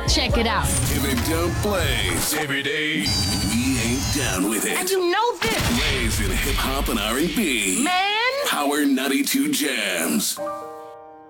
Check it out. If it don't blaze every day, we ain't down with it. And you know this. Blaze in hip hop and R&B. Man. Power 92 Jams.